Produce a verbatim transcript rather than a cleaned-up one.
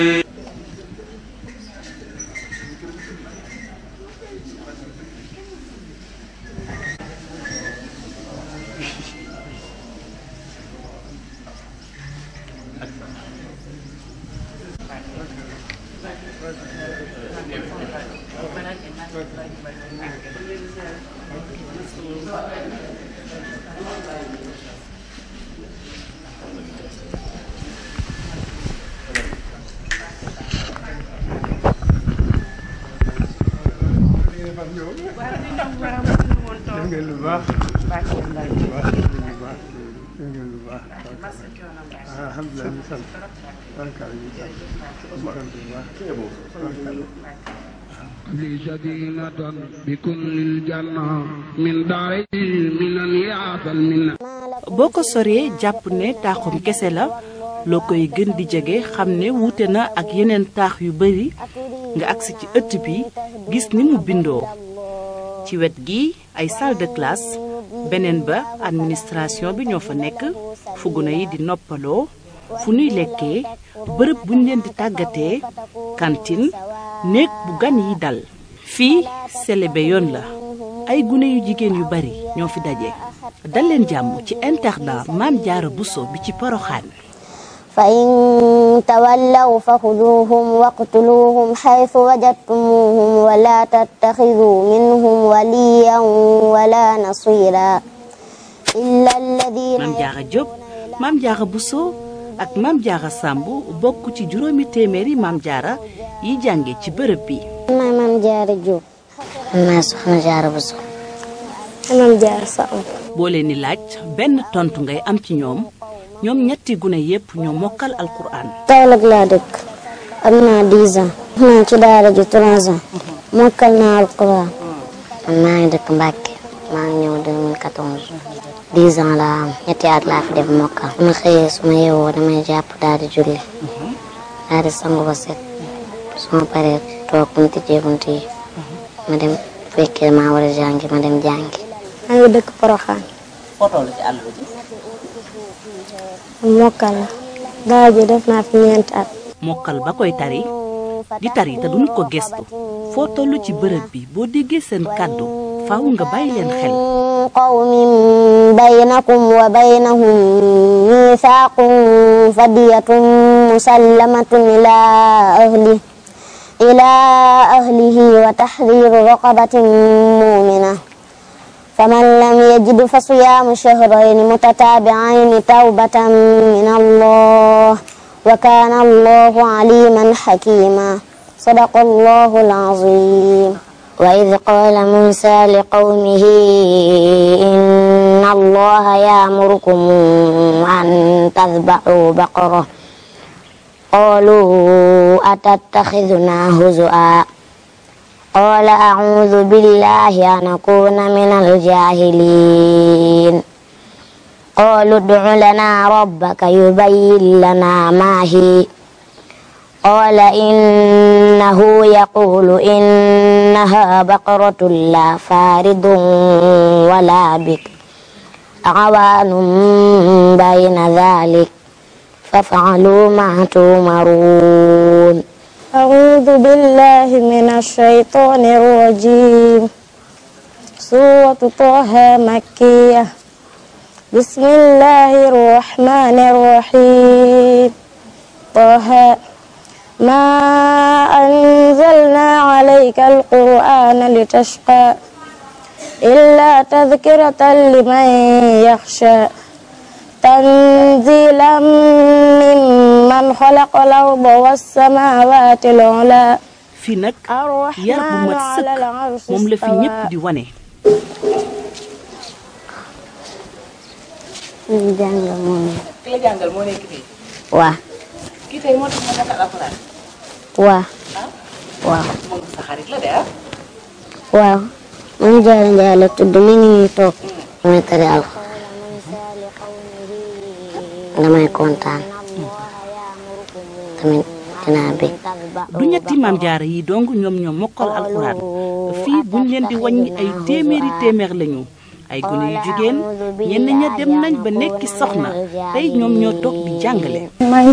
لي سكينة بكل الجنة من داري من الياس المنة boko soree jàpp ne taaxum kese la loo koy gën di jege xam ne wuute na ak yeneen taax yu bari nga agsi ci ëtt bi gis ni mu bindoo ci wet gi ay salle de classe beneen ba administration bi ñoo fa nekk fu gune yi di noppaloo fu nuy lekkee bërëb buñ leen di tàggatee cantine néeg bu gan yi dal fii selebe yoon la ay gune yu jigéen yu bari ñoo fi daje dal leen jàmm ci internat Maam Jaara Buso bi ci Poroxaan fa in tawallaw fa xuduuhum waqtuluuhum xaytu wajadtumuuhum wala tattaxiduu minhum waliyan wala nasira illa alladina Maam Jaara Jóob Maam Jaara Buso ak Maam Jaara Sàmb bokk ci juróomi téeméeri Maam Jaara yi jànge ci bërëb bi maay Maam Jaara Jóob maay Soxna Jaara Buso Maam Jaara Sàmb boo leen ni laaj benn tontu ngay am ci ñoom ñoom ñetti gune yépp ñoo mokkal alquran Kaolack laa dëkk am naa dix ans naa ci daara ji trois ans mokkal naa alquran man maa ngi dëkk Mbàkke maa ngi ñëw deux mille quatorze dix ans laa am ñetti at laa fi def mokkal su ma xëyee su ma yeewoo damay jàpp daal di julli daal di sangu ba set su ma paree toog bu ñu tijjee bunt yi ma dem fekkee maa war a jàngi ma dem jàngi maa ngi dëkk Poroxaan foo toll ci àll bi mokkal la daara ji def naa fi ñeenti at mokkal ba koy tari di tari te duñu ko gestu foo toll ci bërëb bi boo déggee seen kàddu faaw nga bàyyi leen xel qawmin baynakum wa baynahum miisaaqun fadiyatun musallamatun ila ahli ila ahlihi wa tahriru raqabatin mu'mina فمن لم يجد فصيام شهرين متتابعين توبة من الله وكان الله عليما حكيما صدق الله العظيم وإذ قال موسى لقومه إن الله يأمركم أن تذبحوا بقرة قالوا أتتخذنا هزؤا قال أعوذ بالله أن أكون من الجاهلين قالوا ادع لنا ربك يبين لنا ما هي قال إنه يقول إنها بقرة لا فارض ولا بكر عوان بين ذلك فافعلوا ما تؤمرون أعوذ بالله من الشيطان الرجيم سورة طه مكية بسم الله الرحمن الرحيم طه ما أنزلنا عليك القرآن لتشقى إلا تذكرة لمن يخشى تنزيلا ممن خلق الأرض والسماوات العلى fii nag yar bu mat sëkk moom la fi ñépp di wane li jàngal moo nekk ki la jàngal moo nekk fii waa kii tey moo tax ma mokkal alxuraan waa waaw moom sa xarit la de ah waaw man Jaara Njaay la tudd mi ngi nii toog damay tari alxuraan damay kontaan tamit dinaa bég du ñetti Maam Jaara yi dong ñoom ñoo mokkal alxuraan fii buñ leen di wàññi ay téeméeri téeméer lañu ay gune yu jigéen ñenn ña dem nañ ba nekki soxna tey ñoom ñoo toog di jàngale